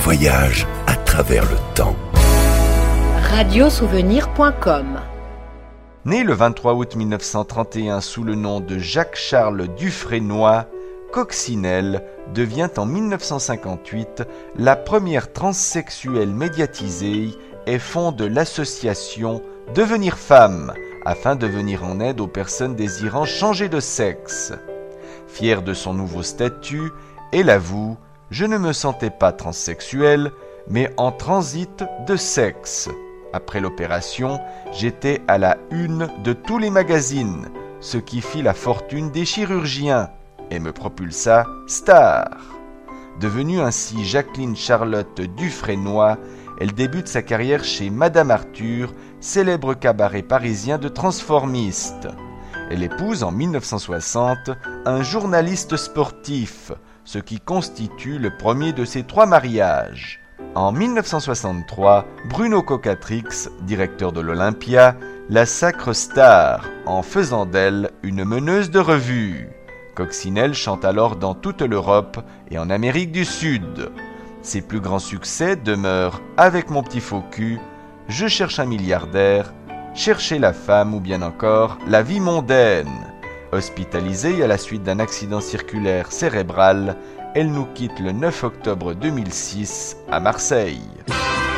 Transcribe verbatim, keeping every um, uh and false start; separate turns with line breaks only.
voyage à travers le temps.
radiosouvenir point com.
Né le vingt-trois août mille neuf cent trente et un sous le nom de Jacques-Charles Dufresnoy, Coccinelle devient en mille neuf cent cinquante-huit la première transsexuelle médiatisée et fonde l'association Devenir Femme afin de venir en aide aux personnes désirant changer de sexe. Fière de son nouveau statut, elle avoue « Je ne me sentais pas transsexuelle, mais en transit de sexe. Après l'opération, j'étais à la une de tous les magazines, ce qui fit la fortune des chirurgiens et me propulsa star. » Devenue ainsi Jacqueline Charlotte Dufresnoy, elle débute sa carrière chez Madame Arthur, célèbre cabaret parisien de transformistes. Elle épouse en mille neuf cent soixante un journaliste sportif, ce qui constitue le premier de ses trois mariages. En mille neuf cent soixante-trois, Bruno Cocatrix, directeur de l'Olympia, la sacre star en faisant d'elle une meneuse de revue. Coccinelle chante alors dans toute l'Europe et en Amérique du Sud. Ses plus grands succès demeurent Avec mon petit faux cul, Je cherche un milliardaire, Chercher la femme ou bien encore La vie mondaine. Hospitalisée à la suite d'un accident circulaire cérébral, elle nous quitte le neuf octobre deux mille six à Marseille.